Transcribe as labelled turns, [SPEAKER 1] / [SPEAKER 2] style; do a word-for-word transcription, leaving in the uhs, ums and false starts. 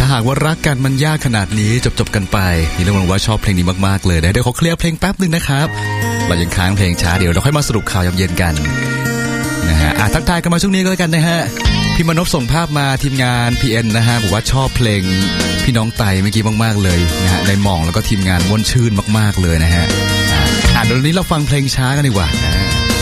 [SPEAKER 1] หากว่ารักกันมันยากขนาดนี้จบๆกันไปนี่เรื่องว่าชอบเพลงนี้มากๆเลยนะเดี๋ยวขอเคลียร์เพลงแป๊บนึงนะครับเรายังค้างเพลงช้าเดี๋ยวเราค่อยมาสรุปข่าวยามเย็นกันนะฮะอ่ะทักทายกันมาช่วงนี้ก็แล้วกันนะฮะพี่มนพส่งภาพมาทีมงาน พี เอ็น นะฮะบอกว่าชอบเพลงพี่น้องไตเมื่อกี้มากๆเลยนะฮะในหม่องแล้วก็ทีมงานม่วนชื่นมากๆเลยนะฮะอ่ะเดี๋ยวนี้เราฟังเพลงช้ากันดีกว่านะ